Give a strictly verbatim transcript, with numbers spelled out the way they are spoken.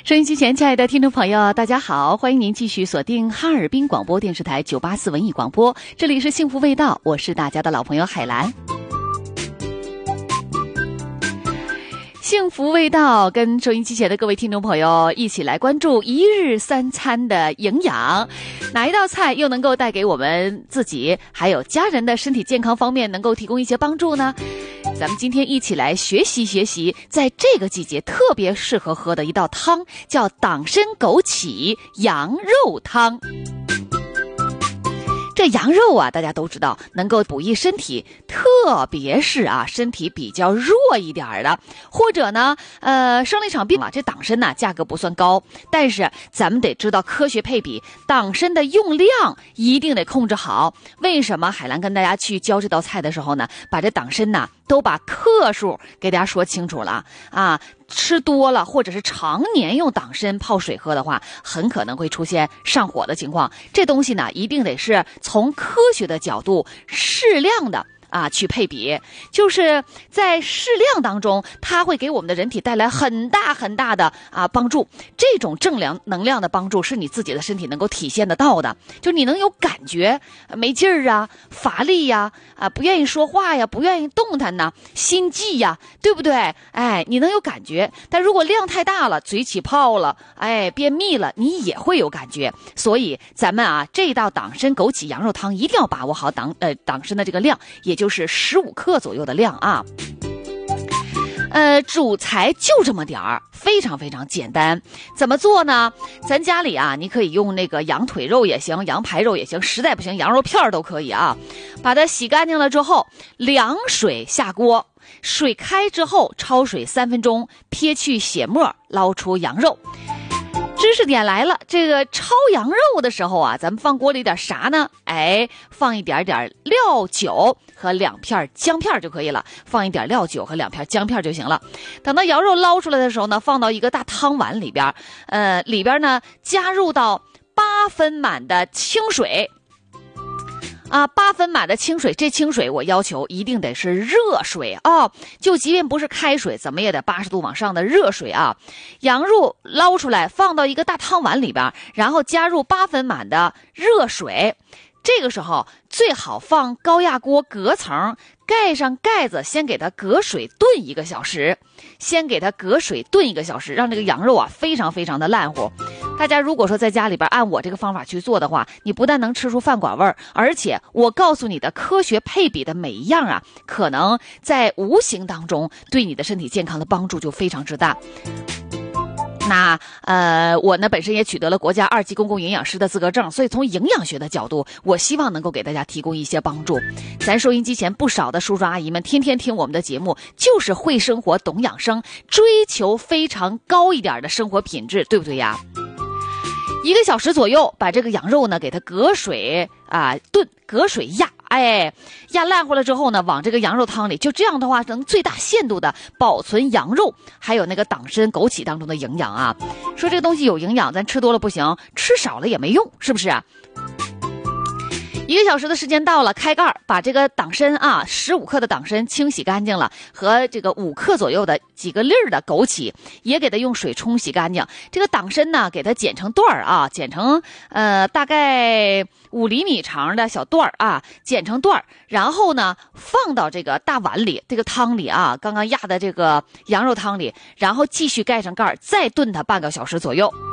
收音机前亲爱的听众朋友大家好，欢迎您继续锁定哈尔滨广播电视台九八四文艺广播，这里是幸福味道，我是大家的老朋友海兰。幸福味道，跟收音机前的各位听众朋友一起来关注一日三餐的营养，哪一道菜又能够带给我们自己还有家人的身体健康方面能够提供一些帮助呢？咱们今天一起来学习学习，在这个季节特别适合喝的一道汤，叫党参枸杞羊肉汤。这羊肉啊，大家都知道能够补益身体，特别是啊身体比较弱一点的，或者呢呃生了一场病啊，这党参呢价格不算高，但是咱们得知道科学配比，党参的用量一定得控制好。为什么海兰跟大家去教这道菜的时候呢，把这党参呢都把克数给大家说清楚了啊？吃多了或者是常年用党参泡水喝的话，很可能会出现上火的情况。这东西呢一定得是从科学的角度适量的啊，去配比，就是在适量当中，它会给我们的人体带来很大很大的啊帮助。这种正量能量的帮助是你自己的身体能够体现得到的，就你能有感觉，没劲儿啊，乏力呀，啊不愿意说话呀，不愿意动弹呐，心悸呀，对不对？哎，你能有感觉。但如果量太大了，嘴起泡了，哎，便秘了，你也会有感觉。所以咱们啊，这道党参枸杞羊肉汤一定要把握好党呃党参的这个量，也就是十五克左右的量啊。呃，主材就这么点儿，非常非常简单。怎么做呢？咱家里啊，你可以用那个羊腿肉也行，羊排肉也行，实在不行羊肉片都可以啊。把它洗干净了之后，凉水下锅，水开之后焯水三分钟，撇去血沫，捞出羊肉。知识点来了，这个焯羊肉的时候啊，咱们放锅里点啥呢？哎，放一点点料酒和两片姜片就可以了，放一点料酒和两片姜片就行了。等到羊肉捞出来的时候呢，放到一个大汤碗里边，呃，里边呢加入到八分满的清水。啊，八分满的清水，这清水我要求一定得是热水啊，就即便不是开水，怎么也得八十度往上的热水啊。羊肉捞出来，放到一个大汤碗里边，然后加入八分满的热水。这个时候最好放高压锅隔层，盖上盖子，先给它隔水炖一个小时，先给它隔水炖一个小时，让这个羊肉啊非常非常的烂乎。大家如果说在家里边按我这个方法去做的话，你不但能吃出饭馆味儿，而且我告诉你的科学配比的每一样啊，可能在无形当中对你的身体健康的帮助就非常之大。那呃，我呢本身也取得了国家二级公共营养师的资格证，所以从营养学的角度，我希望能够给大家提供一些帮助。咱收音机前不少的叔叔阿姨们，天天听我们的节目，就是会生活懂养生，追求非常高一点的生活品质，对不对呀？一个小时左右，把这个羊肉呢给它隔水啊炖，隔水压，哎，压烂乎了之后呢，往这个羊肉汤里，就这样的话能最大限度的保存羊肉还有那个党参枸杞当中的营养啊。说这个东西有营养，咱吃多了不行，吃少了也没用，是不是啊？一个小时的时间到了，开盖，把这个党参啊，十五克的党参清洗干净了，和这个五克左右的几个粒儿的枸杞也给它用水冲洗干净。这个党参呢，给它剪成段儿啊，剪成呃大概五厘米长的小段儿啊，剪成段儿，然后呢放到这个大碗里，这个汤里啊，刚刚压的这个羊肉汤里，然后继续盖上盖，再炖它半个小时左右。